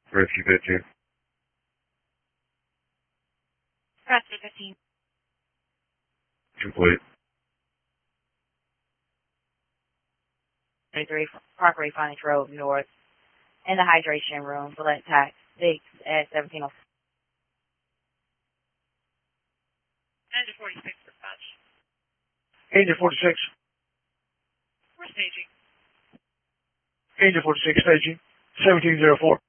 Rescue 15. Rescue 15. Complete. 33 Park Refinance Road North. In the hydration room, Bullet Tax 6 at 1704. Engine 46 dispatch. Engine 46. We're staging. Engine 46 staging. 1704.